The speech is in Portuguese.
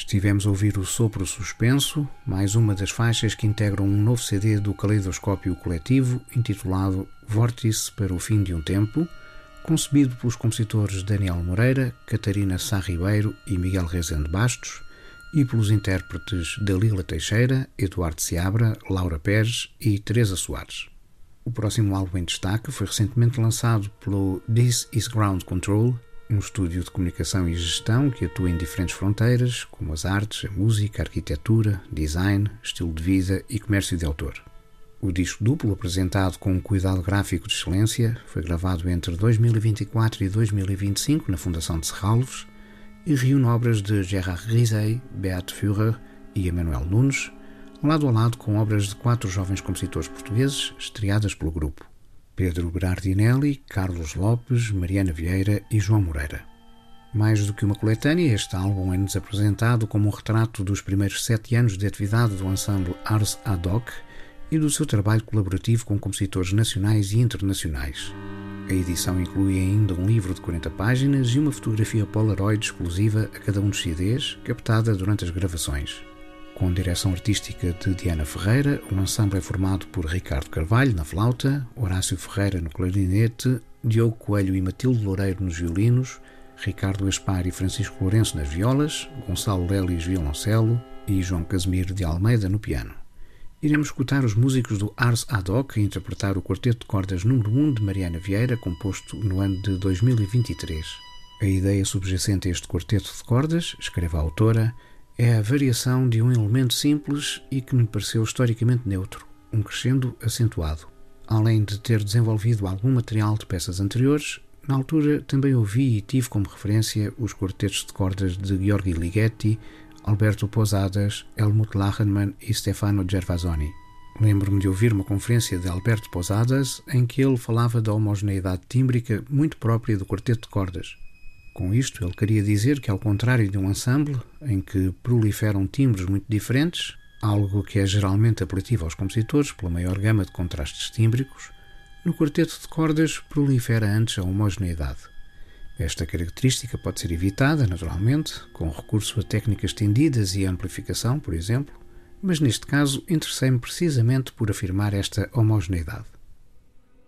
Estivemos a ouvir o Sopro Suspenso, mais uma das faixas que integram um novo CD do Caleidoscópio Coletivo, intitulado Vórtice para o Fim de um Tempo, concebido pelos compositores Daniel Moreira, Catarina Sá Ribeiro e Miguel Rezende Bastos, e pelos intérpretes Dalila Teixeira, Eduardo Seabra, Laura Pérez e Teresa Soares. O próximo álbum em destaque foi recentemente lançado pelo This Is Ground Control, um estúdio de comunicação e gestão que atua em diferentes fronteiras, como as artes, a música, a arquitetura, design, estilo de vida e comércio de autor. O disco duplo, apresentado com um cuidado gráfico de excelência, foi gravado entre 2024 e 2025 na Fundação de Serralves e reúne obras de Gerard Rizet, Beat Führer e Emanuel Nunes, lado a lado com obras de 4 jovens compositores portugueses estreadas pelo grupo: Pedro Berardinelli, Carlos Lopes, Mariana Vieira e João Moreira. Mais do que uma coletânea, este álbum é-nos apresentado como um retrato dos primeiros 7 anos de atividade do ensemble Ars Ad Hoc e do seu trabalho colaborativo com compositores nacionais e internacionais. A edição inclui ainda um livro de 40 páginas e uma fotografia Polaroid exclusiva a cada um dos CDs, captada durante as gravações. Com direção artística de Diana Ferreira, o ensemble é formado por Ricardo Carvalho na flauta, Horácio Ferreira no clarinete, Diogo Coelho e Matilde Loureiro nos violinos, Ricardo Aspar e Francisco Lourenço nas violas, Gonçalo Lelis violoncelo e João Casimiro de Almeida no piano. Iremos escutar os músicos do Ars Ad Hoc a interpretar o quarteto de cordas número 1 de Mariana Vieira, composto no ano de 2023. A ideia subjacente a este quarteto de cordas, escreve a autora, é a variação de um elemento simples e que me pareceu historicamente neutro, um crescendo acentuado. Além de ter desenvolvido algum material de peças anteriores, na altura também ouvi e tive como referência os quartetos de cordas de Gheorghi Ligeti, Alberto Posadas, Helmut Lachenmann e Stefano Gervasoni. Lembro-me de ouvir uma conferência de Alberto Posadas em que ele falava da homogeneidade tímbrica muito própria do quarteto de cordas. Com isto, ele queria dizer que, ao contrário de um ensemble, em que proliferam timbres muito diferentes, algo que é geralmente apelativo aos compositores pela maior gama de contrastes tímbricos, no quarteto de cordas prolifera antes a homogeneidade. Esta característica pode ser evitada, naturalmente, com recurso a técnicas estendidas e amplificação, por exemplo, mas neste caso interessei-me precisamente por afirmar esta homogeneidade.